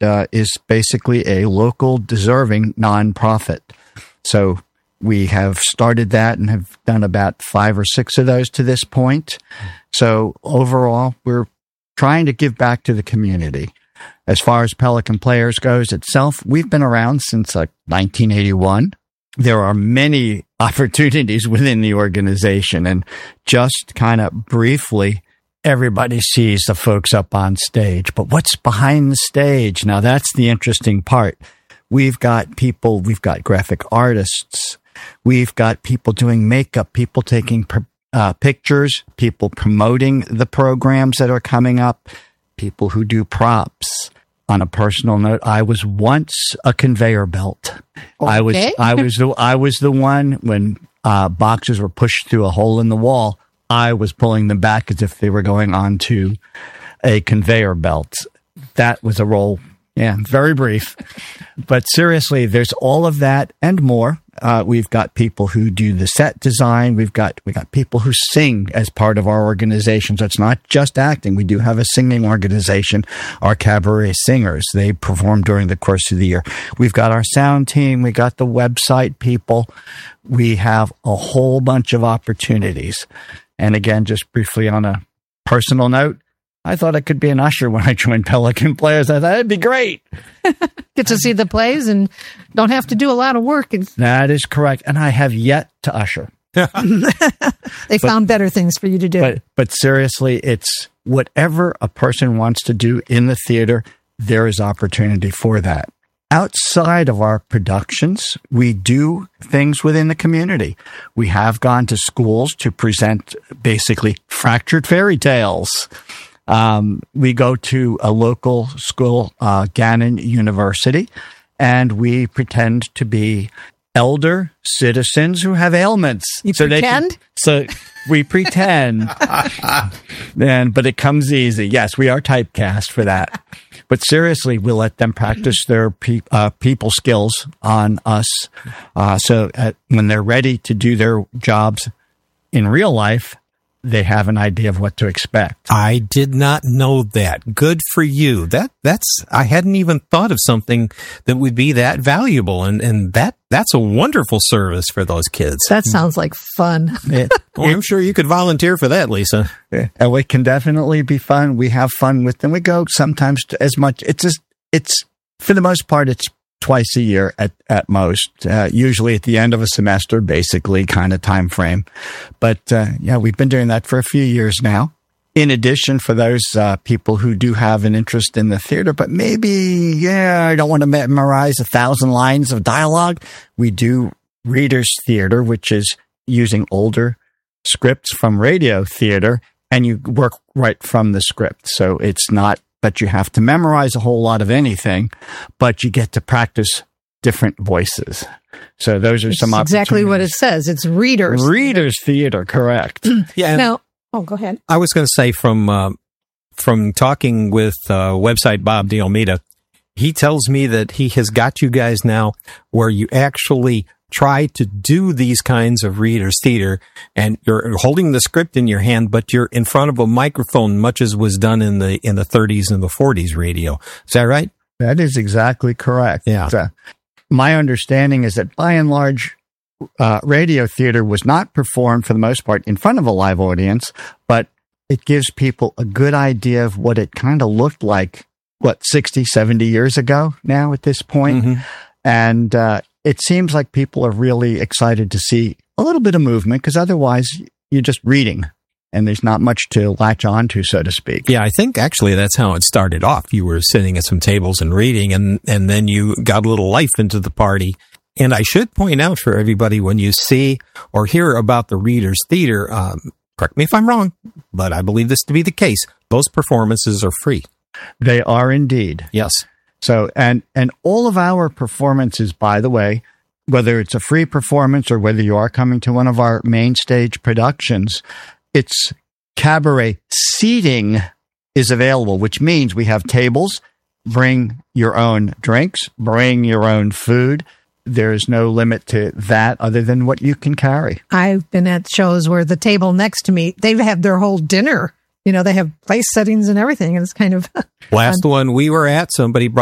is basically a local deserving nonprofit. So we have started that and have done about 5 or 6 of those to this point. So overall, we're trying to give back to the community. As far as Pelican Players goes itself, we've been around since 1981. There are many opportunities within the organization, and just kind of briefly, everybody sees the folks up on stage, but what's behind the stage? Now, that's the interesting part. We've got people, we've got graphic artists, we've got people doing makeup, people taking pictures, people promoting the programs that are coming up, people who do props. On a personal note, I was once a conveyor belt. Okay. I was the one when boxes were pushed through a hole in the wall. I was pulling them back as if they were going onto a conveyor belt. That was a role, very brief. But seriously, there's all of that and more. We've got people who do the set design. We got people who sing as part of our organization. So it's not just acting. We do have a singing organization, our cabaret singers. They perform during the course of the year. We've got our sound team. We got the website people. We have a whole bunch of opportunities. And again, just briefly on a personal note, I thought I could be an usher when I joined Pelican Players. I thought that'd be great. Get to see the plays and don't have to do a lot of work. That is correct. And I have yet to usher. They found better things for you to do. But seriously, it's whatever a person wants to do in the theater, there is opportunity for that. Outside of our productions, we do things within the community. We have gone to schools to present basically fractured fairy tales. We go to a local school, Gannon University, and we pretend to be elder citizens who have ailments. You pretend? So we pretend. But it comes easy. Yes, we are typecast for that. But seriously, we'll let them practice their people skills on us. So when they're ready to do their jobs in real life, they have an idea of what to expect. I did not know that. Good for you. I hadn't even thought of something that would be that valuable, and that's a wonderful service for those kids. That sounds like fun. I'm sure you could volunteer for that, Lisa. And it can definitely be fun. We have fun with them. We go sometimes to as much. It's for the most part, it's twice a year at most, usually at the end of a semester, basically kind of time frame. But we've been doing that for a few years now. In addition, for those people who do have an interest in the theater, but maybe, I don't want to memorize 1,000 lines of dialogue, we do readers theater, which is using older scripts from radio theater, and you work right from the script. So it's not that you have to memorize a whole lot of anything, but you get to practice different voices. So those are some opportunities. Exactly what it says. It's readers. Readers theater, correct. Now, go ahead. I was going to say from talking with website Bob D'Almeida, he tells me that he has got you guys now where you actually try to do these kinds of readers theater, and you're holding the script in your hand, but you're in front of a microphone, much as was done in the 30s and the 40s radio. Is that right? That is exactly correct. Yeah. My understanding is that by and large, radio theater was not performed for the most part in front of a live audience, but it gives people a good idea of what it kind of looked like, 60, 70 years ago now at this point. Mm-hmm. And it seems like people are really excited to see a little bit of movement, because otherwise you're just reading and there's not much to latch on to, so to speak. Yeah, I think actually that's how it started off. You were sitting at some tables and reading, and then you got a little life into the party. And I should point out for everybody, when you see or hear about the Readers Theater, correct me if I'm wrong, but I believe this to be the case, those performances are free. They are indeed. Yes. So, and all of our performances, by the way, whether it's a free performance or whether you are coming to one of our main stage productions, it's cabaret seating is available, which means we have tables. Bring your own drinks, bring your own food. There's no limit to that other than what you can carry. I've been at shows where the table next to me, they have their whole dinner. They have place settings and everything, and it's kind of last one we were at, somebody brought